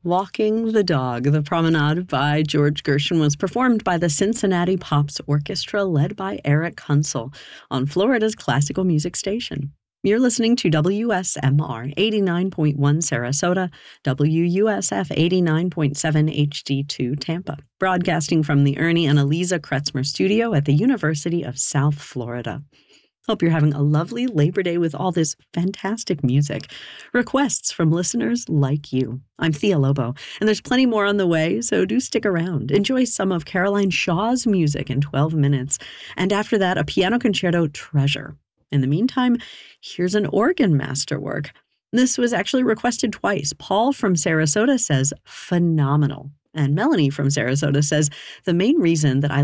Walking the Dog, The Promenade by George Gershwin was performed by the Cincinnati Pops Orchestra led by Eric Kunsel on Florida's classical music station. You're listening to WSMR 89.1 Sarasota, WUSF 89.7 HD2 Tampa, broadcasting from the Ernie and Eliza Kretzmer studio at the University of South Florida. Hope you're having a lovely Labor Day with all this fantastic music. Requests from listeners like you. I'm Thea Lobo, and there's plenty more on the way, so do stick around. Enjoy some of Caroline Shaw's music in 12 minutes, and after that, a piano concerto treasure. In the meantime, here's an organ masterwork. This was actually requested twice. Paul from Sarasota says, phenomenal. And Melanie from Sarasota says, the main reason that I